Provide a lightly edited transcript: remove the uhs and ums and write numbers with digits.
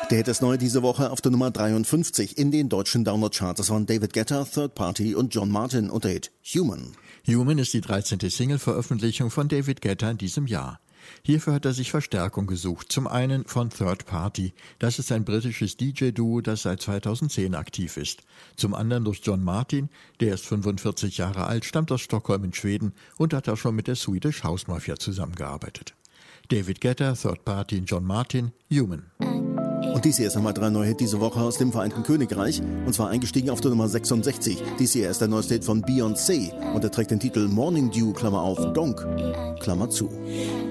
Der Hit ist neu diese Woche auf der Nummer 53 in den deutschen Download-Charts. Das waren David Guetta, Third Party und John Martin und der Hit Human. Human ist die 13. Single-Veröffentlichung von David Guetta in diesem Jahr. Hierfür hat er sich Verstärkung gesucht. Zum einen von Third Party. Das ist ein britisches DJ-Duo, das seit 2010 aktiv ist. Zum anderen durch John Martin. Der ist 45 Jahre alt, stammt aus Stockholm in Schweden und hat auch schon mit der Swedish House Mafia zusammengearbeitet. David Guetta, Third Party und John Martin, Human. Und dies hier ist nochmal 3 neue Hit diese Woche aus dem Vereinigten Königreich. Und zwar eingestiegen auf der Nummer 66. Dies hier ist der neueste Hit von Beyoncé. Und er trägt den Titel Morning Dew, Klammer auf, Donk, Klammer zu.